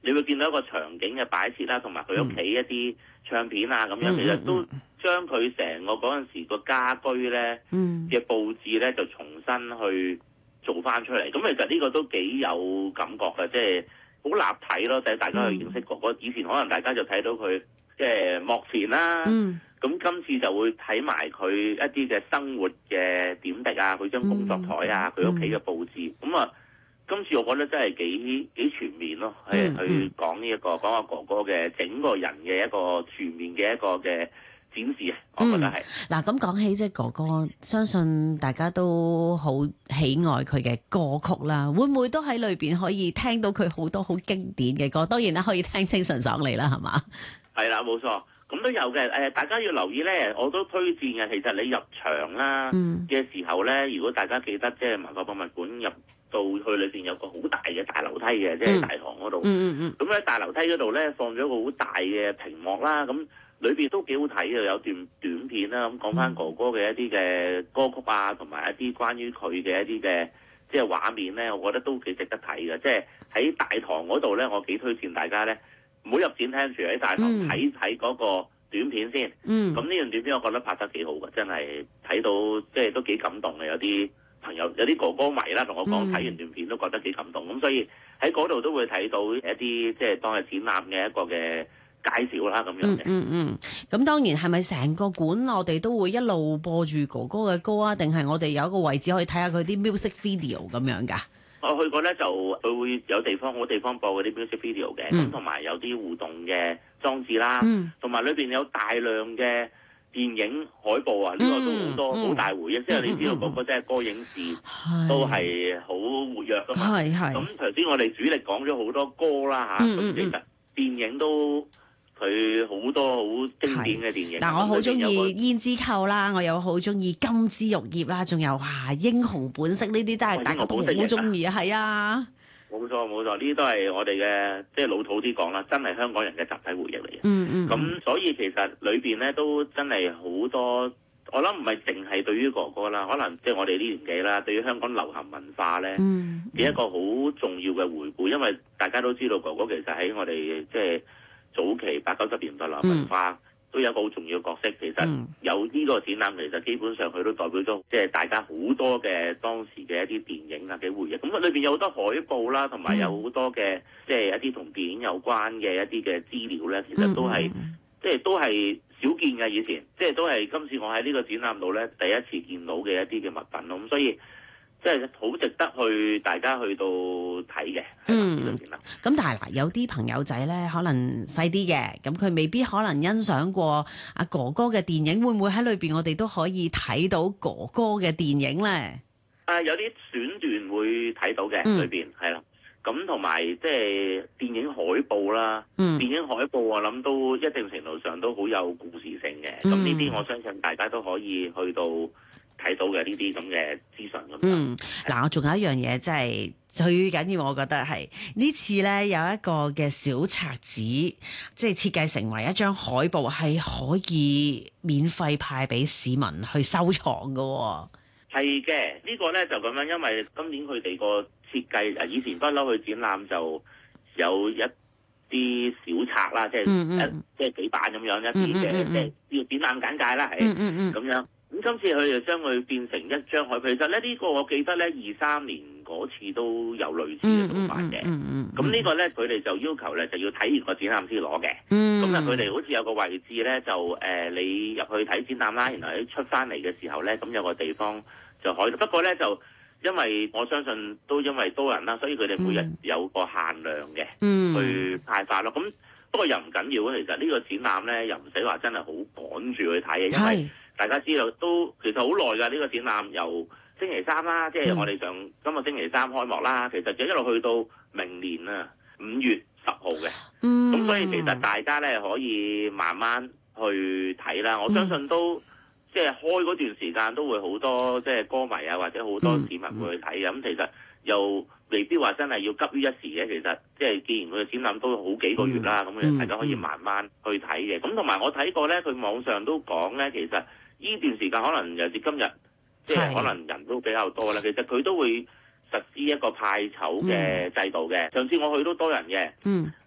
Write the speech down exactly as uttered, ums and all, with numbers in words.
你會見到一個場景嘅擺設啦，同埋佢屋企一啲唱片啊咁樣， 嗯、 其實都將佢成個嗰陣時個家居咧嘅佈置咧就重新去做翻出嚟。咁其實呢個都幾有感覺嘅，即係好立體咯。即係大家去認識哥哥，以前可能大家就睇到佢即係幕前啦。 嗯咁今次就會睇埋佢一啲嘅生活嘅點滴啊，佢張工作台啊，佢屋企嘅佈置。咁啊，今次我覺得真係幾幾全面咯，係、嗯、去講呢、這、一個講阿哥哥嘅整個人嘅一個全面嘅一個嘅展示啊，我覺得係。 嗱、嗯，咁講起即係哥哥，相信大家都好喜愛佢嘅歌曲啦。會唔會都喺裏邊可以聽到佢好多好經典嘅歌？當然啦，可以聽清純爽利啦，係嘛？係啦，冇錯。咁都有嘅，誒大家要留意咧，我都推薦嘅。其實你入場啦嘅時候咧，如果大家記得，即係文化博物館入到去裏邊有個好大嘅大樓梯嘅，即係大堂嗰度。嗯嗯。咁喺大樓梯嗰度咧，放咗個好大嘅屏幕啦，咁裏邊都幾好睇嘅，有段短片啦，咁講翻哥哥嘅一啲嘅歌曲啊，同埋一啲關於佢嘅一啲嘅即係畫面咧，我覺得都幾值得睇嘅。即係喺大堂嗰度咧，我幾推薦大家咧。唔好入展廳住，喺大堂睇睇嗰個短片先。嗯。咁呢樣短片我覺得拍得幾好嘅，真係睇到即係都幾感動嘅。有啲朋友有啲哥哥迷啦，同我講睇完段片都覺得幾感動。咁、嗯、所以喺嗰度都會睇到一啲即係當係展覽嘅一個嘅介紹啦，咁樣嘅。 嗯嗯。咁、嗯、當然係咪成個館我哋都會一路播住哥哥嘅歌啊？定係我哋有一個位置可以睇下佢啲 music video 咁樣㗎？ 我去過咧，就佢會有地方好地方播嗰啲 music video 嘅，咁同埋有啲互動嘅裝置啦，同埋裏邊有大量嘅電影海報啊，呢、嗯、個都好多好、嗯、大回憶。即、嗯、係你知道哥哥真係歌影視都係好活躍噶嘛。係係。咁頭先我哋主力講咗好多歌啦嚇，咁、嗯、其實電影都。佢好多好經典嘅電影， 嗱我好中意《胭脂扣》啦，我又好中意《金枝玉葉》啦，仲有哇《英雄本色》呢啲都係大家都好中意啊，係啊， 冇錯冇錯，呢啲都係我哋嘅即係老土啲講啦，真係香港人嘅集體回憶嚟嘅。嗯嗯。咁所以其實裏邊咧都真係好多，我諗唔係淨係對於哥哥啦，可能即係我哋呢年紀啦，對於香港流行文化咧，嗯，嘅一個好重要嘅回顧，因為大家都知道哥哥其實喺我哋即係。早期八九十年代流行文化都有一個好重要嘅角色，其實有呢個展覽，其實基本上佢都代表咗即係大家好多嘅當時嘅一啲電影啊嘅回憶。咁裏邊有好多海報啦，同埋有好多嘅即係一啲同電影有關嘅一啲嘅資料咧，其實都係即係都係少見嘅以前，即係都係今次我喺呢個展覽度咧第一次見到嘅一啲嘅物品咯。咁所以即係好值得去大家去到睇嘅。嗯， 咁但係嗱，有啲朋友仔咧可能細啲嘅，咁佢未必可能欣賞過阿哥哥嘅電影，會唔會喺裏邊我哋都可以睇到哥哥嘅電影咧？ 啊，有啲選段會睇到嘅，裏邊係啦。咁同埋即係電影海報啦，嗯、電影海報我諗都一定程度上都好有故事性嘅。咁呢啲我相信大家都可以去到睇到嘅呢啲咁嘅資訊咁樣。嗯， 嗱，我仲有一樣嘢，即係最緊要，我覺得係呢次咧有一個嘅小冊子，即係設計成為一張海報，係可以免費派俾市民去收藏噶、哦。 係嘅，呢、這個咧就咁樣，因為今年佢哋個設計，以前不嬲去展覽就有一啲小冊啦，即係一即係幾版咁樣一啲嘅，即係叫展覽簡介啦，係咁、嗯嗯、樣。咁今次佢就將佢變成一張海報。其實咧呢、這個我記得咧二三年嗰次都有類似嘅做法嘅。咁、嗯嗯嗯、呢個咧佢哋就要求咧就要睇完個展覽先攞嘅。咁啊佢哋好似有個位置咧就誒、呃、你入去睇展覽啦，然後你出翻嚟嘅時候咧咁有個地方就可以。不過咧就因為我相信都因為多人啦，所以佢哋每日有個限量嘅、嗯、去派發咯。咁不過又唔緊要啊。其實呢個展覽咧又唔使話真係好趕住去睇嘅，因為大家知道都其實好耐㗎。呢、這個展覽由星期三啦，即、就、係、是、我哋上、嗯、今個星期三開幕啦，其實就一路去到明年啊五月十號嘅。咁、嗯、所以其實大家咧可以慢慢去睇啦。我相信都、嗯、即係開嗰段時間都會好多即係歌迷啊，或者好多市民會去睇嘅。咁、嗯嗯、其實又未必話真係要急於一時嘅。其實即係既然佢嘅展覽都好幾個月啦，咁、嗯、大家可以慢慢去睇嘅。咁同埋我睇過咧，佢網上都講咧，其實呢段時間可能尤其今日，即係可能人都比較多啦。其實佢都會實施一個派籌嘅制度嘅、嗯。上次我去都多人嘅，嗯，